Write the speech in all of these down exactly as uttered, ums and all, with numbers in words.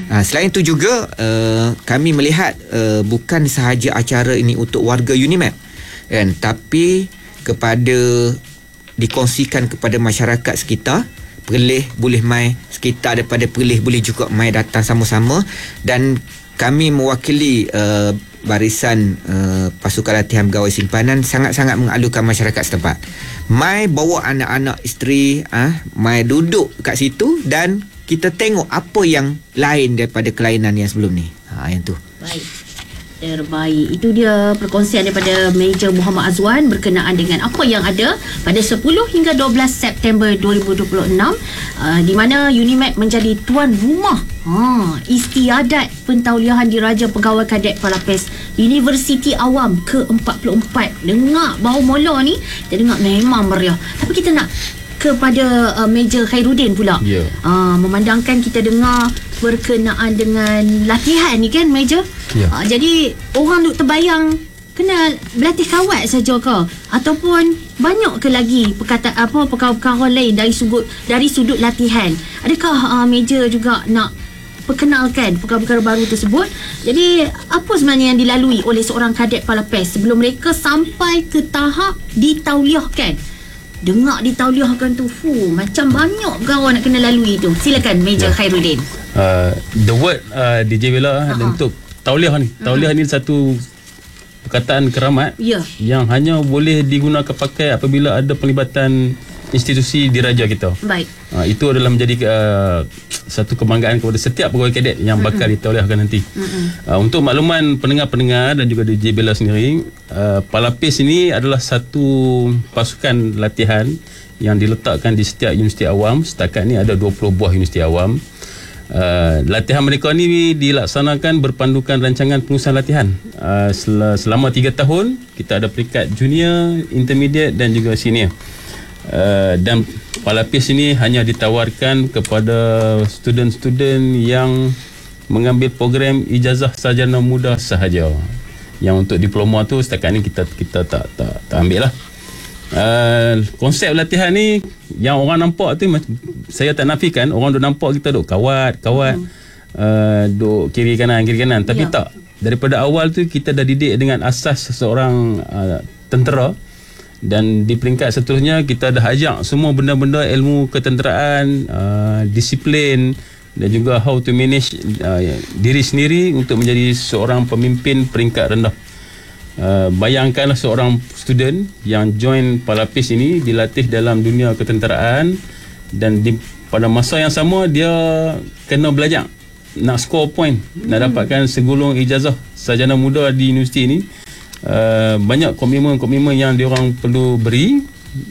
Uh, selain itu juga uh, kami melihat uh, bukan sahaja acara ini untuk warga UNIMAP kan, tapi kepada dikongsikan kepada masyarakat sekitar. Perlis boleh mai sekitar daripada Perlis boleh juga mai datang sama-sama, dan kami mewakili uh, barisan uh, pasukan latihan pegawai simpanan sangat-sangat mengalukan masyarakat setempat. Mai bawa anak-anak isteri, ah, mai duduk kat situ dan kita tengok apa yang lain daripada kelainan yang sebelum ni. Ha, yang tu. Baik. Terbaik. Itu dia perkongsian daripada Major Muhammad Azwan berkenaan dengan apa yang ada pada sepuluh hingga dua belas September dua ribu dua puluh enam, uh, di mana UNIMAP menjadi tuan rumah ha, istiadat pentauliahan diraja pegawai kadet Palapes Universiti Awam ke empat puluh empat. Dengar bau mola ni, kita dengar memang meriah. Tapi kita nak kepada uh, Major Khairuddin pula. Yeah. Uh, memandangkan kita dengar berkenaan dengan latihan ni kan, Major? Yeah. Uh, jadi orang duk terbayang kena berlatih kawat saja ke, ataupun banyak ke lagi perkataan apa perkara-perkara lain dari sudut dari sudut latihan? Adakah uh, Major juga nak perkenalkan perkara-perkara baru tersebut? Jadi apa sebenarnya yang dilalui oleh seorang kadet Palapes sebelum mereka sampai ke tahap ditauliahkan? Dengar ditauliahkan tu, fuh, macam banyak perkara nak kena lalui tu. Silakan Major yeah. Khairuddin. Uh, the word uh, D J Bella uh-huh. untuk tauliah ni. Tauliah uh-huh. ni satu perkataan keramat yeah. yang hanya boleh digunakan pakai apabila ada pelibatan institusi diraja kita. Baik. Uh, itu adalah menjadi uh, satu kebanggaan kepada setiap pegawai kadet yang bakal uh-huh. ditauliahkan nanti. Uh-huh. Uh, untuk makluman pendengar-pendengar dan juga D J Bella sendiri, uh, Palapes ini adalah satu pasukan latihan yang diletakkan di setiap universiti awam. Setakat ni ada dua puluh buah universiti awam. Uh, latihan mereka ni dilaksanakan berpandukan rancangan pengurusan latihan. Uh, sel- selama tiga tahun, kita ada peringkat junior, intermediate dan juga senior. Uh, dan Palapes ini hanya ditawarkan kepada student-student yang mengambil program ijazah sarjana muda sahaja. Yang untuk diploma tu setakat ni kita kita tak tak, tak ambil lah. Uh, konsep latihan ni yang orang nampak tu, saya tak nafikan orang duk nampak kita duk kawat kawat hmm. uh, duk kiri kanan kiri kanan, tapi ya. tak. Daripada awal tu kita dah didik dengan asas seorang uh, tentera. Dan di peringkat seterusnya kita dah ajak semua benda-benda ilmu ketenteraan, uh, disiplin dan juga how to manage uh, diri sendiri untuk menjadi seorang pemimpin peringkat rendah. Uh, bayangkanlah seorang student yang join Palapes ini dilatih dalam dunia ketenteraan, dan di, pada masa yang sama dia kena belajar nak score point, hmm. nak dapatkan segulung ijazah sarjana muda di universiti ini. Uh, banyak komitmen-komitmen yang diorang perlu beri,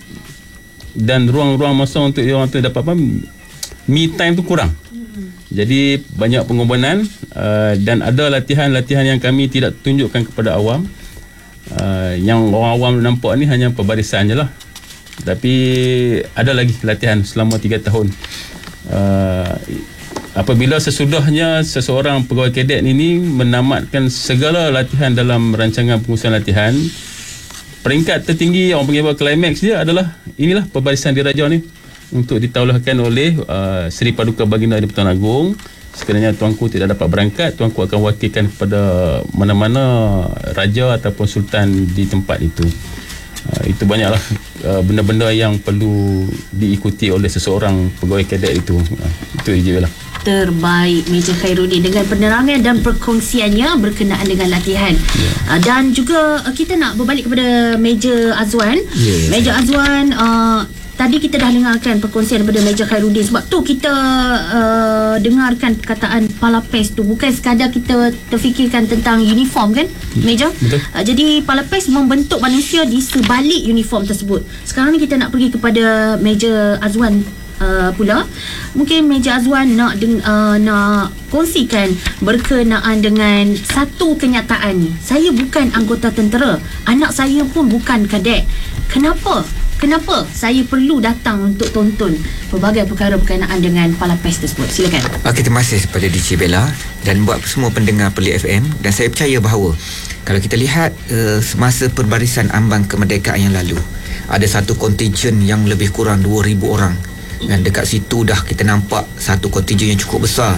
dan ruang-ruang masa untuk diorang tu dapat apa, me time tu kurang. hmm. Jadi banyak pengorbanan, uh, dan ada latihan-latihan yang kami tidak tunjukkan kepada awam. uh, Yang orang awam nampak ni hanya pembarisan je lah, tapi ada lagi latihan selama tiga tahun. uh, Apabila sesudahnya seseorang pegawai kadet ini menamatkan segala latihan dalam rancangan pengurusan latihan, peringkat tertinggi orang panggil apa, climax dia adalah inilah pembarisan diraja ni, untuk ditauliahkan oleh uh, Seri Paduka Baginda Di-Pertuan Agong. Sekiranya tuanku tidak dapat berangkat, tuanku akan wakilkan kepada mana-mana raja ataupun sultan di tempat itu. Uh, itu banyaklah uh, benda-benda yang perlu diikuti oleh seseorang pegawai kadet itu. Uh, itu je lah. Terbaik Major Khairuddin dengan penerangan dan perkongsiannya berkenaan dengan latihan. Yeah. Uh, dan juga uh, kita nak berbalik kepada Major Azwan. Yeah, Major yeah. Azwan, uh, tadi kita dah dengarkan perkongsian daripada Major Khairuddin. Sebab tu kita uh, dengarkan perkataan Palapes tu bukan sekadar kita terfikirkan tentang uniform kan, Major? Betul. Uh, jadi Palapes membentuk manusia di sebalik uniform tersebut. Sekarang ni kita nak pergi kepada Major Azwan Uh, pula. Mungkin Major Azwan nak deng- uh, nak kongsikan berkenaan dengan satu kenyataan ni. Saya bukan anggota tentera, anak saya pun bukan kadet. Kenapa? Kenapa saya perlu datang untuk tonton pelbagai perkara berkenaan dengan Palapes tersebut? Silakan. Okay, terima kasih kepada D J Bella dan buat semua pendengar Perlis F M. Dan saya percaya bahawa kalau kita lihat uh, semasa perbarisan ambang kemerdekaan yang lalu, ada satu kontingen yang lebih kurang dua ribu orang. Dan dekat situ dah kita nampak satu kontingen yang cukup besar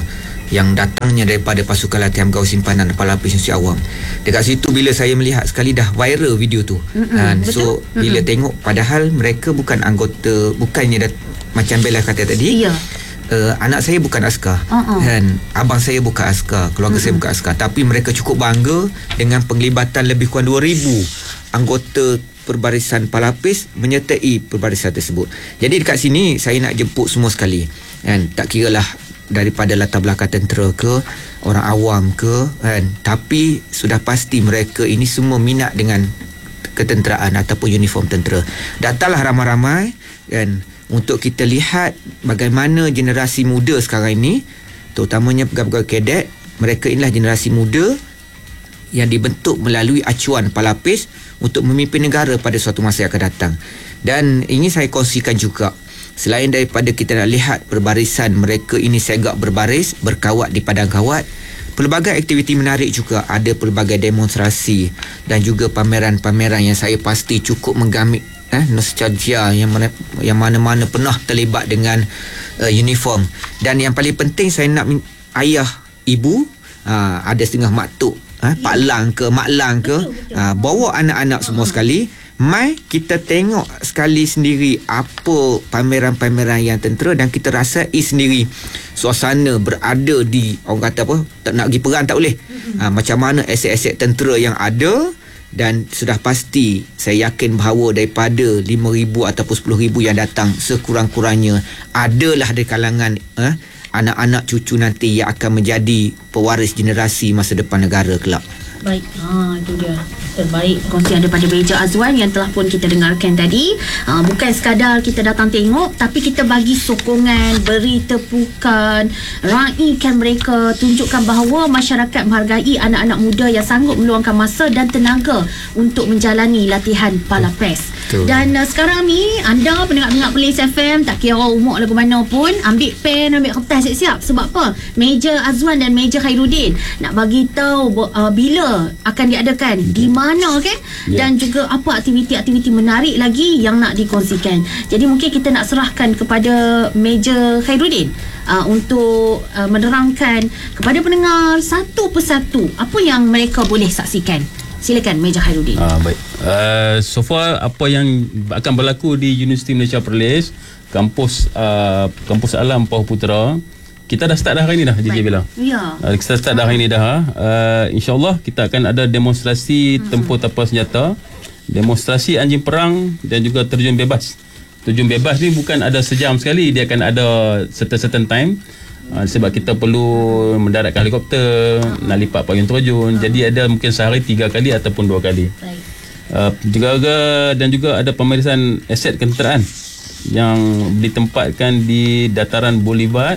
yang datangnya daripada pasukan latihan pegawai simpanan Palapis Universiti Awam. Dekat situ bila saya melihat sekali dah viral video tu. Mm-hmm, so betul? Bila mm-hmm. tengok padahal mereka bukan anggota, bukannya dat, macam Bella kata tadi. Ya. Uh, anak saya bukan askar, uh-uh. kan, abang saya bukan askar, keluarga uh-uh. saya bukan askar, tapi mereka cukup bangga dengan penglibatan lebih kurang dua ribu anggota Perbarisan Palapis menyertai perbarisan tersebut. Jadi dekat sini saya nak jemput semua sekali, kan, tak kiralah daripada latar belakang tentera ke, orang awam ke, kan, tapi sudah pasti mereka ini semua minat dengan ketenteraan ataupun uniform tentera. Datanglah ramai-ramai, kan, untuk kita lihat bagaimana generasi muda sekarang ini, terutamanya pegawai-pegawai kadet, mereka inilah generasi muda yang dibentuk melalui acuan Palapis untuk memimpin negara pada suatu masa yang akan datang. Dan ini saya kongsikan juga, selain daripada kita nak lihat perbarisan mereka ini segak berbaris, berkawat di padang kawat, pelbagai aktiviti menarik juga, ada pelbagai demonstrasi dan juga pameran-pameran yang saya pasti cukup menggamit eh, nostalgia yang mana, yang mana-mana pernah terlibat dengan uh, uniform. Dan yang paling penting saya nak min- ayah, ibu, uh, ada setengah maktuk, uh, Pak Lang ke, Mak Lang ke, uh, bawa anak-anak semua sekali, mai kita tengok sekali sendiri apa pameran-pameran yang tentera, dan kita rasai sendiri suasana berada di, orang kata apa, tak nak pergi perang tak boleh, uh, macam mana aset-aset tentera yang ada. Dan sudah pasti saya yakin bahawa daripada lima ribu ataupun sepuluh ribu yang datang, sekurang-kurangnya adalah dari kalangan eh, anak-anak cucu nanti yang akan menjadi pewaris generasi masa depan negara kelak. Baik, ha, itu dia terbaik perkongsian daripada Meja Azwan yang telah pun kita dengarkan tadi. Ha, bukan sekadar kita datang tengok, tapi kita bagi sokongan, beri tepukan, raikan mereka, tunjukkan bahawa masyarakat menghargai anak-anak muda yang sanggup meluangkan masa dan tenaga untuk menjalani latihan Palapis. Dan uh, sekarang ni anda pendengar-pendengar Perlis F M, tak kira umur lagu mana pun, ambil pen, ambil kertas siap-siap. Sebab apa? Meja Azwan dan Meja Khairuddin nak bagi tahu uh, bila akan diadakan, di mana, kan, yeah. dan juga apa aktiviti-aktiviti menarik lagi yang nak dikongsikan. Jadi mungkin kita nak serahkan kepada Meja Khairuddin uh, untuk uh, menerangkan kepada pendengar satu persatu apa yang mereka boleh saksikan. Silakan Meja Khairuddin. Ah, baik. Uh, so far apa yang akan berlaku di Universiti Malaysia Perlis, kampus uh, kampus Alam Pauh Putera, kita dah start dah hari ni dah, D J Bella. Ya. Uh, kita start dah hari ni dah. Uh, InsyaAllah kita akan ada demonstrasi hmm. tempur tapau senjata, demonstrasi anjing perang dan juga terjun bebas. Terjun bebas ni bukan ada sejam sekali, dia akan ada certain-certain time. Uh, sebab kita perlu mendaratkan helikopter, hmm. nak lipat payung terjun. Hmm. Jadi ada mungkin sehari tiga kali ataupun dua kali. Baik. Uh, juga dan juga ada pemeriksaan aset ketenteraan yang ditempatkan di dataran Bolivar.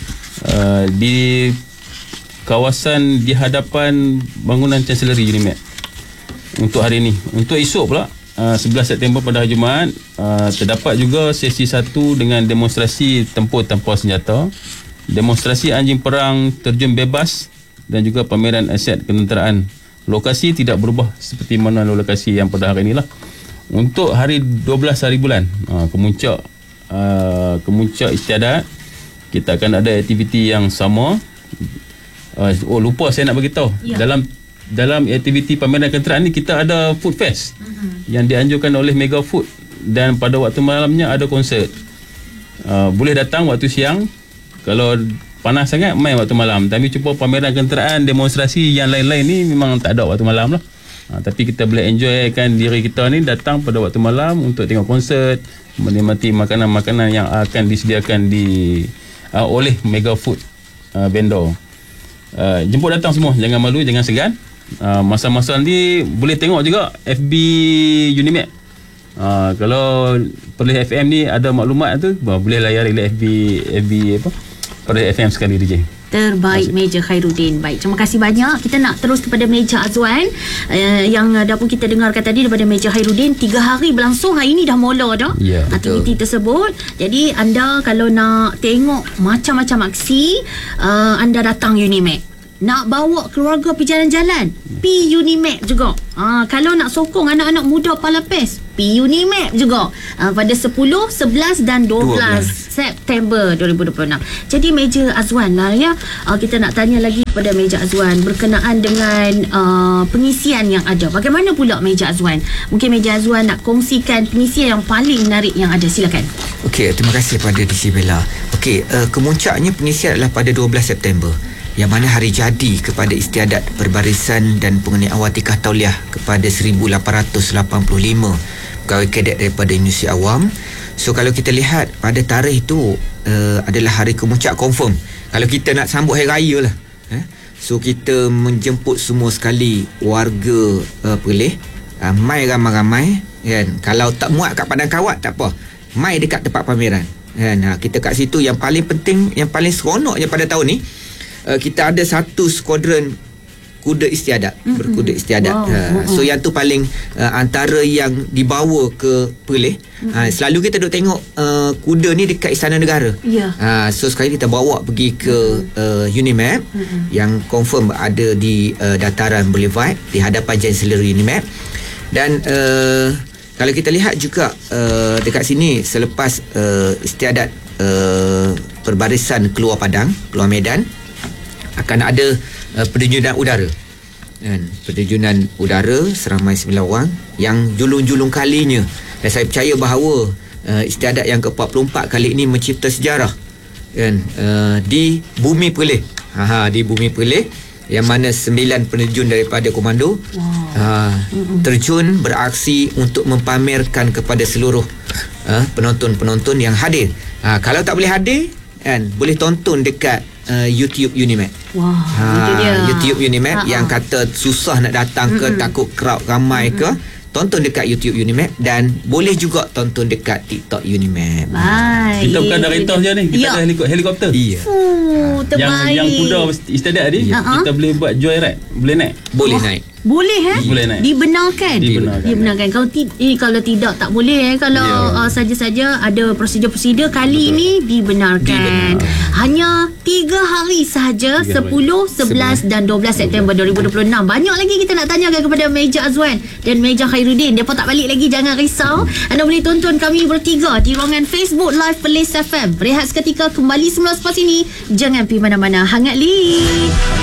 Uh, di kawasan di hadapan bangunan Chancellery Unimed untuk hari ini. Untuk esok pula uh, sebelas September pada hari Jumaat, uh, terdapat juga sesi satu dengan demonstrasi tempur tanpa senjata, demonstrasi anjing perang, terjun bebas dan juga pameran aset ketenteraan. Lokasi tidak berubah seperti mana lokasi yang pada hari inilah. Untuk hari dua belas hari bulan, uh, kemuncak uh, kemuncak istiadat, kita akan ada aktiviti yang sama. Uh, oh lupa saya nak bagi tahu. Ya. Dalam dalam aktiviti pameran ketenteraan ni kita ada food fest uh-huh. yang dianjurkan oleh Mega Food, dan pada waktu malamnya ada konsert. Uh, boleh datang waktu siang. Kalau panas sangat main waktu malam. Tapi cuba pameran ketenteraan, demonstrasi yang lain-lain ni memang tak ada waktu malam lah. Uh, tapi kita boleh enjoykan diri kita ni datang pada waktu malam untuk tengok konsert, menikmati makanan-makanan yang akan disediakan di Uh, oleh Mega Food uh, vendor. Uh, jemput datang semua, jangan malu, jangan segan. Uh, masa-masa ni boleh tengok juga F B Unimed. Uh, kalau Perlis F M ni ada maklumat tu, bah, boleh layari F B F B apa? Perlis F M sekali D J. Terbaik Meja Khairuddin. Baik, terima kasih banyak. Kita nak terus kepada Meja Azwan uh, yang dah pun kita dengarkan tadi daripada Meja Khairuddin. Tiga hari berlangsung, hari ini dah mula dah yeah, aktiviti tersebut. Jadi anda kalau nak tengok macam-macam aksi, uh, anda datang Unimed. Nak bawa keluarga pergi jalan-jalan, pi Unimed juga. Ha, kalau nak sokong anak-anak muda Palapis, P Unimap juga uh, pada sepuluh, sebelas dan dua belas September dua ribu dua puluh enam. Jadi Meja Azwan lah ya, uh, kita nak tanya lagi kepada Meja Azwan berkenaan dengan uh, pengisian yang ada. Bagaimana pula Meja Azwan? Mungkin Meja Azwan nak kongsikan pengisian yang paling menarik yang ada. Silakan. Okey, terima kasih pada D C Bella. Okey, uh, kemuncaknya pengisian adalah pada dua belas September, yang mana hari jadi kepada istiadat perbarisan dan penghunian watikah tauliah kepada seribu lapan ratus lapan puluh lima pegawai kadet daripada Universiti Awam. So kalau kita lihat pada tarikh itu uh, adalah hari kemuncak confirm. Kalau kita nak sambut hari raya lah, eh? So kita menjemput semua sekali warga uh, Perlis, uh, mai ramai-ramai kan. Kalau tak muat kat Padang Kawat tak apa, mai dekat tempat pameran kan. Ha, kita kat situ. Yang paling penting, yang paling seronoknya pada tahun ni, Uh, kita ada satu skuadron kuda istiadat, mm-hmm. berkuda istiadat. Wow. Uh, so yang tu paling uh, antara yang dibawa ke Perlis. Mm-hmm. Uh, selalu kita duk tengok uh, kuda ni dekat Istana Negara. Yeah. Uh, so sekali kita bawa pergi ke uh, Unimap, mm-hmm. yang confirm ada di uh, dataran Boulevard di hadapan Chancellery Unimap. Dan uh, kalau kita lihat juga uh, dekat sini selepas uh, istiadat uh, perbarisan keluar Padang, keluar Medan, akan ada uh, penerjunan udara kan? Penerjunan udara seramai sembilan orang yang julung-julung kalinya, dan saya percaya bahawa uh, istiadat yang ke empat puluh empat kali ini mencipta sejarah kan, uh, di bumi Perlis. Ha, di bumi Perlis, yang mana sembilan penerjun daripada komando wow. uh, terjun beraksi untuk mempamerkan kepada seluruh uh, penonton-penonton yang hadir. Uh, kalau tak boleh hadir kan, boleh tonton dekat Uh, YouTube Unimap. Wah, ha, itu dia. YouTube Unimap. Ha, yang ha. kata susah nak datang ke, mm-mm. takut crowd ramai, mm-mm. ke, tonton dekat YouTube Unimap, dan boleh juga tonton dekat TikTok Unimap. Baik. Kita bukan ada rentas je ni, kita ya. ada heliko- helikopter. Iya. Fuh, terbaik. Yang yang kuda istiadat tadi, ya. kita boleh buat joyride, boleh naik. Boleh oh. naik. Boleh eh? Boleh naik. Dibenarkan. Dibenarkan. Dibenarkan. Kalau ti- eh, kalau tidak tak boleh eh. Kalau yeah. uh, saja-saja ada prosedur-prosedur, kali Betul. ini dibenarkan. Dibenar. Hanya tiga hari sahaja, sepuluh, sebelas dan dua belas September dua ribu dua puluh enam. Banyak lagi kita nak tanyakan kepada Meja Azwan dan Meja Khairuddin. Depa tak balik lagi, jangan risau. Anda boleh tonton kami bertiga di ruangan Facebook Live Perlis F M. Berehat seketika, kembali semula selepas ini. Jangan pergi mana-mana. Hangat Li.